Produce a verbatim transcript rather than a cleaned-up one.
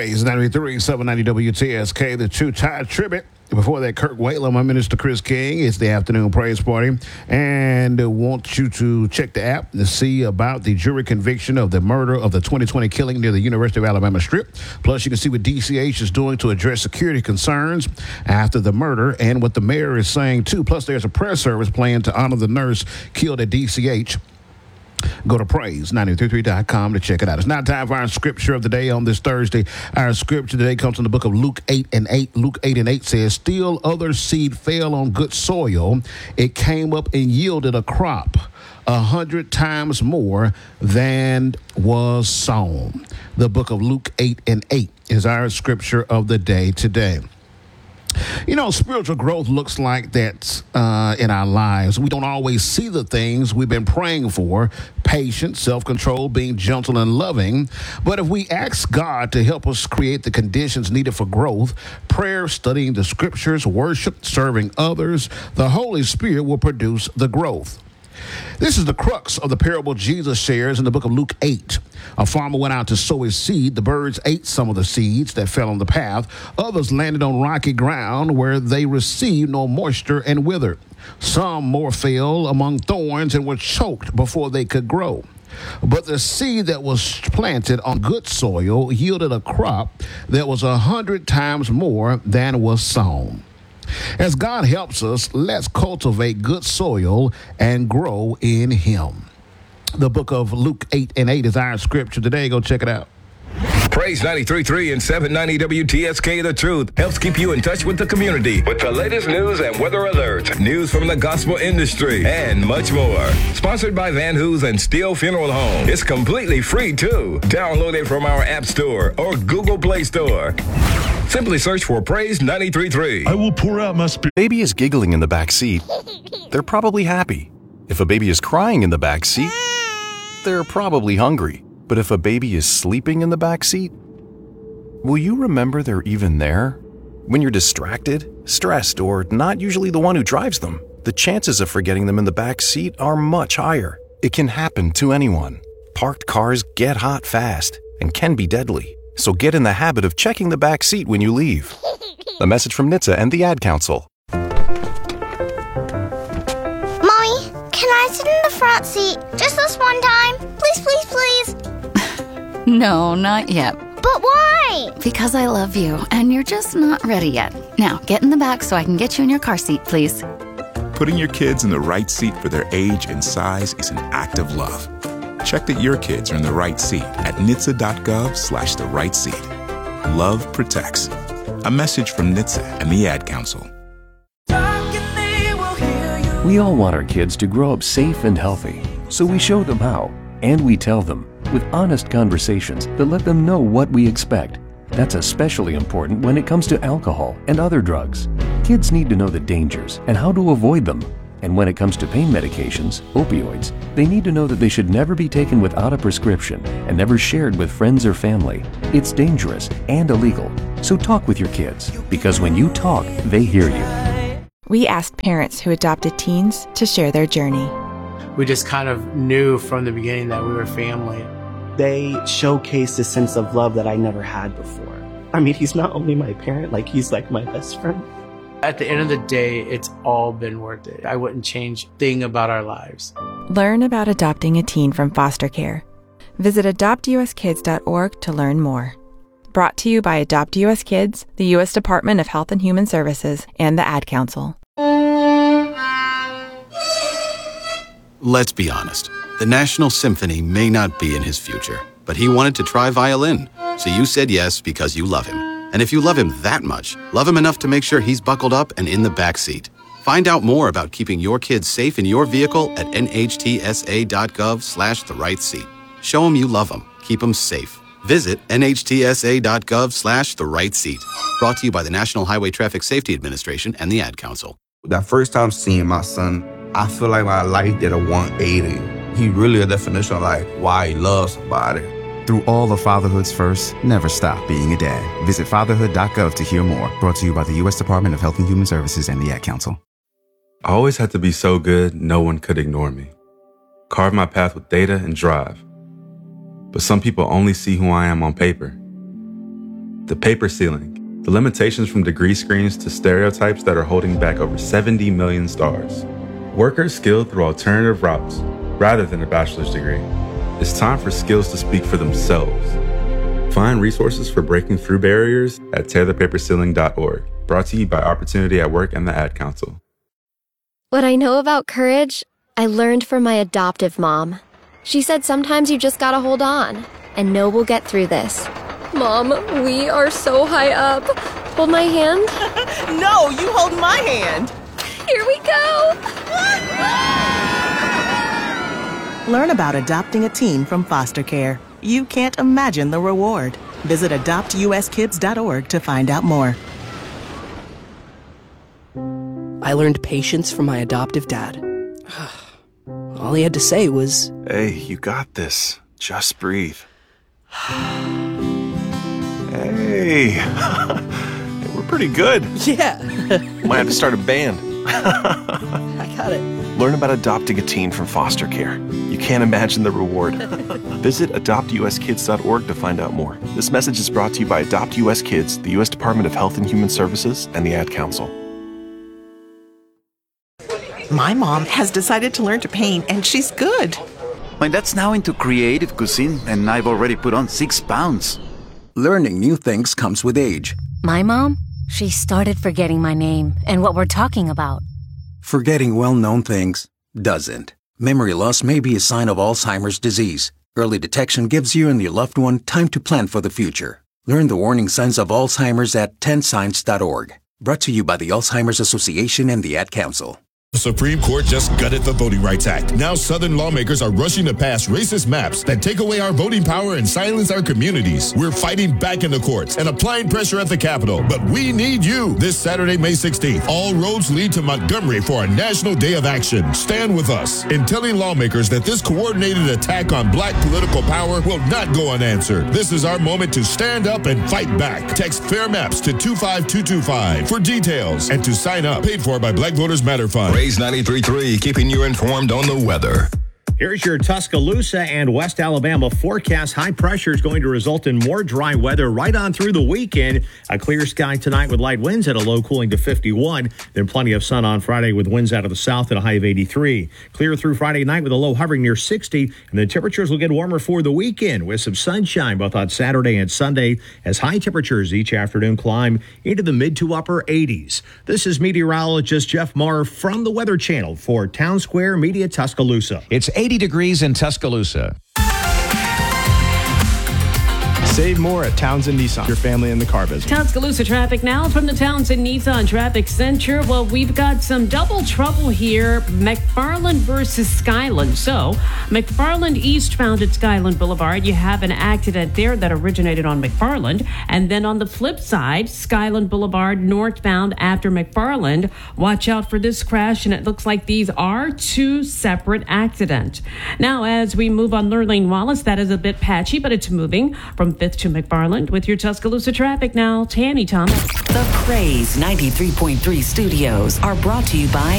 Praise ninety-three, seven ninety W T S K, the True Tide Tribute. Before that, Kirk Whalum, my Minister Chris King. It's the afternoon praise party. And I want you to check the app to see about the jury conviction of the murder of the twenty twenty killing near the University of Alabama Strip. Plus, you can see what D C H is doing to address security concerns after the murder and what the mayor is saying, too. Plus, there's a prayer service planned to honor the nurse killed at D C H. Go to praise nine three three dot com to check it out. It's now time for our scripture of the day on this Thursday. Our scripture today comes from the book of Luke eight and eight. Luke eight and eight says, still other seed fell on good soil. It came up and yielded a crop a hundred times more than was sown. The book of Luke eight and eight is our scripture of the day today. You know, spiritual growth looks like that uh, in our lives. We don't always see the things we've been praying for: patience, self-control, being gentle and loving. But if we ask God to help us create the conditions needed for growth, prayer, studying the scriptures, worship, serving others, the Holy Spirit will produce the growth. This is the crux of the parable Jesus shares in the book of Luke eight. A farmer went out to sow his seed. The birds ate some of the seeds that fell on the path. Others landed on rocky ground where they received no moisture and withered. Some more fell among thorns and were choked before they could grow. But the seed that was planted on good soil yielded a crop that was a hundred times more than was sown. As God helps us, let's cultivate good soil and grow in Him. The book of Luke eight and eight is our scripture today. Go check it out. Praise ninety-three point three and seven ninety W T S K, The Truth, helps keep you in touch with the community with the latest news and weather alerts, news from the gospel industry, and much more. Sponsored by Van Hoos and Steele Funeral Home. It's completely free, too. Download it from our App Store or Google Play Store. Simply search for Praise ninety-three point three. I will pour out my spirit. Baby is giggling in the back seat. They're probably happy. If a baby is crying in the back seat, they're probably hungry. But if a baby is sleeping in the back seat, will you remember they're even there? When you're distracted, stressed, or not usually the one who drives them, the chances of forgetting them in the back seat are much higher. It can happen to anyone. Parked cars get hot fast and can be deadly. So get in the habit of checking the back seat when you leave. A message from N H T S A and the Ad Council. Mommy, can I sit in the front seat just this one time? Please, please, please. No, not yet. But why? Because I love you, and you're just not ready yet. Now, get in the back so I can get you in your car seat, please. Putting your kids in the right seat for their age and size is an act of love. Check that your kids are in the right seat at N H T S A dot gov slash the right seat. Love protects. A message from N H T S A and the Ad Council. We all want our kids to grow up safe and healthy, so we show them how, and we tell them with honest conversations that let them know what we expect. That's especially important when it comes to alcohol and other drugs. Kids need to know the dangers and how to avoid them. And when it comes to pain medications, opioids, they need to know that they should never be taken without a prescription and never shared with friends or family. It's dangerous and illegal. So talk with your kids, because when you talk, they hear you. We asked parents who adopted teens to share their journey. We just kind of knew from the beginning that we were family. They showcased a sense of love that I never had before. I mean, he's not only my parent, like he's like my best friend. At the end of the day, it's all been worth it. I wouldn't change a thing about our lives. Learn about adopting a teen from foster care. Visit adopt u s kids dot org to learn more. Brought to you by Adopt U S Kids, the U S Department of Health and Human Services, and the Ad Council. Let's be honest. The National Symphony may not be in his future, but he wanted to try violin. So you said yes because you love him. And if you love him that much, love him enough to make sure he's buckled up and in the back seat. Find out more about keeping your kids safe in your vehicle at N H T S A dot gov slash the right seat. Show him you love him. Keep him safe. Visit N H T S A dot gov slash the right seat. Brought to you by the National Highway Traffic Safety Administration and the Ad Council. That first time seeing my son, I feel like my life did a one eighty. He really a definition of like why he loves somebody. Through all of fatherhood's first, never stop being a dad. Visit fatherhood dot gov to hear more. Brought to you by the U S Department of Health and Human Services and the Ad Council. I always had to be so good, no one could ignore me. Carve my path with data and drive. But some people only see who I am on paper. The paper ceiling, the limitations from degree screens to stereotypes that are holding back over seventy million stars. Workers skilled through alternative routes rather than a bachelor's degree. It's time for skills to speak for themselves. Find resources for breaking through barriers at tear the paper ceiling dot org. Brought to you by Opportunity at Work and the Ad Council. What I know about courage, I learned from my adoptive mom. She said sometimes you just gotta hold on and know we'll get through this. Mom, we are so high up. Hold my hand. No, you hold my hand. Here we go. Learn about adopting a teen from foster care. You can't imagine the reward. Visit adopt u s kids dot org to find out more. I learned patience from my adoptive dad. All he had to say was, "Hey, you got this. Just breathe." Hey, we're pretty good. Yeah. Might have to start a band. I got it. Learn about adopting a teen from foster care. You can't imagine the reward. Visit adopt u s kids dot org to find out more. This message is brought to you by Adopt U S Kids, the U S Department of Health and Human Services, and the Ad Council. My mom has decided to learn to paint, and she's good. My dad's now into creative cuisine, and I've already put on six pounds. Learning new things comes with age. My mom, she started forgetting my name and what we're talking about. Forgetting well-known things doesn't. Memory loss may be a sign of Alzheimer's disease. Early detection gives you and your loved one time to plan for the future. Learn the warning signs of Alzheimer's at ten signs dot org. Brought to you by the Alzheimer's Association and the Ad Council. The Supreme Court just gutted the Voting Rights Act. Now Southern lawmakers are rushing to pass racist maps that take away our voting power and silence our communities. We're fighting back in the courts and applying pressure at the Capitol, but we need you. This Saturday, May sixteenth, all roads lead to Montgomery for a national day of action. Stand with us in telling lawmakers that this coordinated attack on black political power will not go unanswered. This is our moment to stand up and fight back. Text FAIR MAPS to two five two two five for details and to sign up. Paid for by Black Voters Matter Fund. Raise ninety-three point three, keeping you informed on the weather. Here's your Tuscaloosa and West Alabama forecast. High pressure is going to result in more dry weather right on through the weekend. A clear sky tonight with light winds at a low cooling to fifty-one. Then plenty of sun on Friday with winds out of the south at a high of eighty-three. Clear through Friday night with a low hovering near sixty. And the temperatures will get warmer for the weekend with some sunshine both on Saturday and Sunday as high temperatures each afternoon climb into the mid to upper eighties. This is meteorologist Jeff Marr from the Weather Channel for Town Square Media Tuscaloosa. It's eighty degrees in Tuscaloosa. Save more at Townsend Nissan, your family in the car business. Tuscaloosa traffic now from the Townsend Nissan Traffic Center. Well, we've got some double trouble here. McFarland versus Skyland. So, McFarland eastbound at Skyland Boulevard, you have an accident there that originated on McFarland. And then on the flip side, Skyland Boulevard northbound after McFarland. Watch out for this crash, and it looks like these are two separate accidents. Now, as we move on Lurleen Wallace, that is a bit patchy, but it's moving from fifth to McFarland with your Tuscaloosa traffic now. Tammy Thomas. The Craze ninety-three point three studios are brought to you by